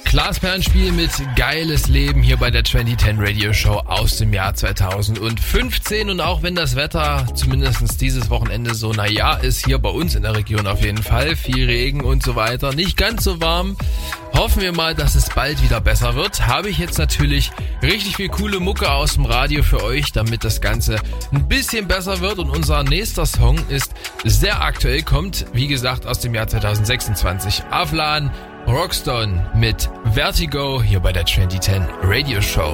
Klaas Perlenspiel mit Geiles Leben hier bei der 2010 Radio Show aus dem Jahr 2015. Und auch wenn das Wetter zumindest dieses Wochenende so naja ist, hier bei uns in der Region auf jeden Fall, viel Regen und so weiter, nicht ganz so warm, hoffen wir mal, dass es bald wieder besser wird. Habe ich jetzt natürlich richtig viel coole Mucke aus dem Radio für euch, damit das Ganze ein bisschen besser wird. Und unser nächster Song ist sehr aktuell, kommt wie gesagt aus dem Jahr 2026. Aflan Rockstone mit Vertigo hier bei der 2010 Radio Show.